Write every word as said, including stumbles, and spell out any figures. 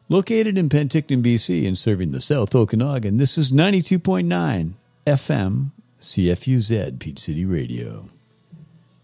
Located in Penticton, B C, and serving the South Okanagan, this is ninety-two point nine F M C F U Z, Peach City Radio.